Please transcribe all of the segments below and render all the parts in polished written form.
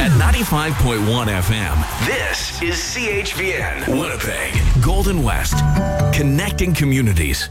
At 95.1 FM, this is CHVN, Winnipeg, Golden West, connecting communities.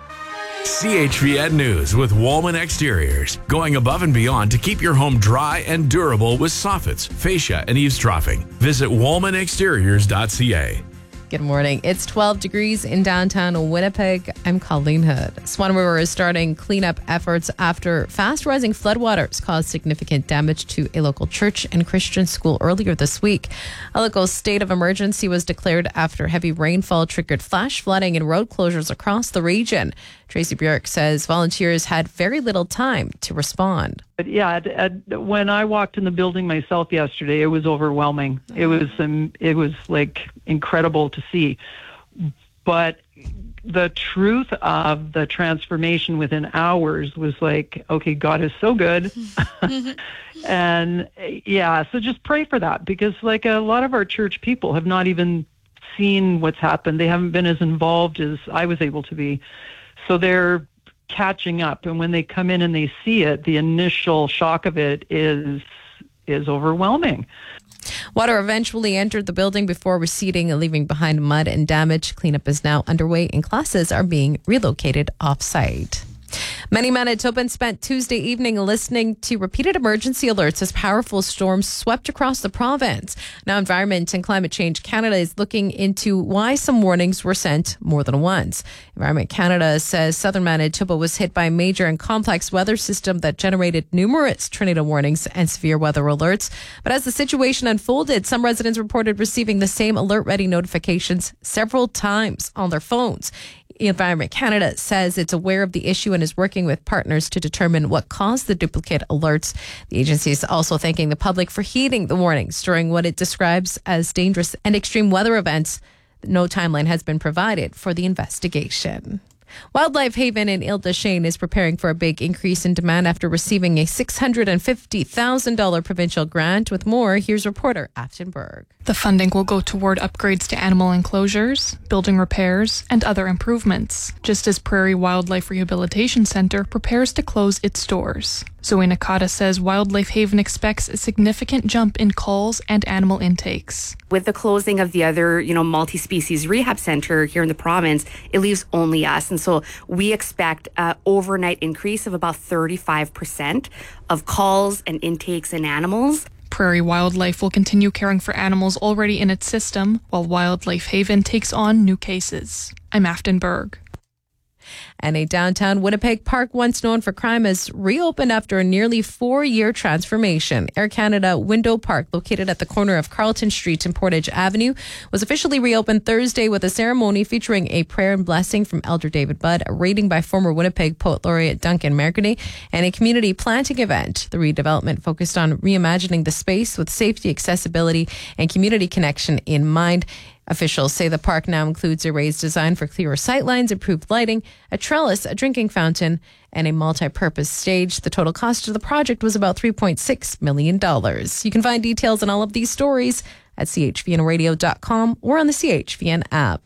CHVN News with Woolman Exteriors, going above and beyond to keep your home dry and durable with soffits, fascia, and eavesdropping. Visit woolmanexteriors.ca. Good morning. It's 12 degrees in downtown Winnipeg. I'm Colleen Hood. Swan River is starting cleanup efforts after fast-rising floodwaters caused significant damage to a local church and Christian school earlier this week. A local state of emergency was declared after heavy rainfall triggered flash flooding and road closures across the region. Tracy Bjork says volunteers had very little time to respond. Yeah, when I walked in the building myself yesterday, it was overwhelming. It was like incredible to see. But the truth of the transformation within hours was like, okay, God is so good. And yeah, so just pray for that, because like a lot of our church people have not even seen what's happened. They haven't been as involved as I was able to be. So they're catching up, and when they come in and they see it, the initial shock of it is overwhelming. Water eventually entered the building before receding and leaving behind mud and damage. Cleanup is now underway and classes are being relocated off-site. Many Manitobans spent Tuesday evening listening to repeated emergency alerts as powerful storms swept across the province. Now, Environment and Climate Change Canada is looking into why some warnings were sent more than once. Environment Canada says southern Manitoba was hit by a major and complex weather system that generated numerous tornado warnings and severe weather alerts. But as the situation unfolded, some residents reported receiving the same alert-ready notifications several times on their phones. Environment Canada says it's aware of the issue and is working with partners to determine what caused the duplicate alerts. The agency is also thanking the public for heeding the warnings during what it describes as dangerous and extreme weather events. No timeline has been provided for the investigation. Wildlife Haven in Ile-des-Chênes is preparing for a big increase in demand after receiving a $650,000 provincial grant. With more, here's reporter Afton Berg. The funding will go toward upgrades to animal enclosures, building repairs, and other improvements, just as Prairie Wildlife Rehabilitation Centre prepares to close its doors. Zoe Nakata says Wildlife Haven expects a significant jump in calls and animal intakes. With the closing of the other, multi-species rehab center here in the province, it leaves only us. And so we expect an overnight increase of about 35% of calls and intakes in animals. Prairie Wildlife will continue caring for animals already in its system, while Wildlife Haven takes on new cases. I'm Afton Berg. And a downtown Winnipeg park once known for crime has reopened after a nearly 4-year transformation. Air Canada Window Park, located at the corner of Carlton Street and Portage Avenue, was officially reopened Thursday with a ceremony featuring a prayer and blessing from Elder David Budd, a reading by former Winnipeg Poet Laureate Duncan Mercredi, and a community planting event. The redevelopment focused on reimagining the space with safety, accessibility, and community connection in mind. Officials say the park now includes a raised design for clearer sightlines, improved lighting, a trellis, a drinking fountain, and a multi-purpose stage. The total cost of the project was about $3.6 million. You can find details on all of these stories at chvnradio.com or on the CHVN app.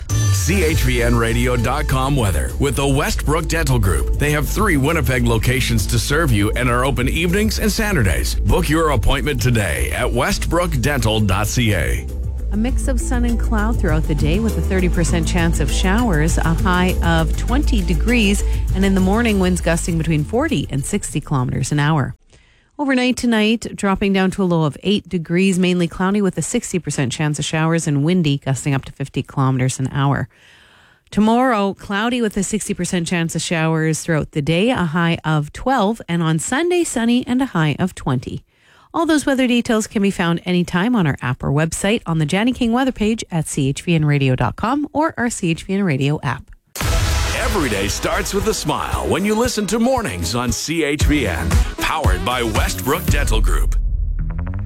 CHVNradio.com weather with the Westbrook Dental Group. They have 3 Winnipeg locations to serve you and are open evenings and Saturdays. Book your appointment today at westbrookdental.ca. A mix of sun and cloud throughout the day with a 30% chance of showers, a high of 20 degrees, and in the morning, winds gusting between 40 and 60 kilometers an hour. Overnight tonight, dropping down to a low of 8 degrees, mainly cloudy with a 60% chance of showers and windy, gusting up to 50 kilometers an hour. Tomorrow, cloudy with a 60% chance of showers throughout the day, a high of 12, and on Sunday, sunny and a high of 20. All those weather details can be found anytime on our app or website, on the Janny King weather page at chvnradio.com or our CHVN Radio app. Every day starts with a smile when you listen to Mornings on CHVN, powered by Westbrook Dental Group.